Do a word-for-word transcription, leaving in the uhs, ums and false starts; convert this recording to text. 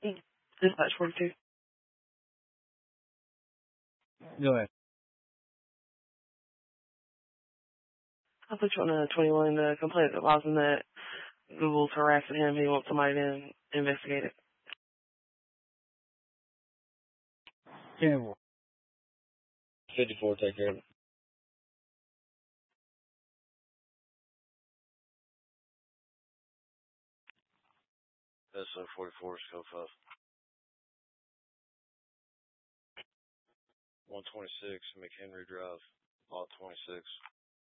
Dispatch forty-two. Go ahead. I'll put you on a twenty-one. The complaint allows him that Google's harassing him. He wants somebody to investigate it. Campbell. fifty-four, take care of it. S O forty-four, scope five. one twenty-six, McHenry Drive, lot twenty-six.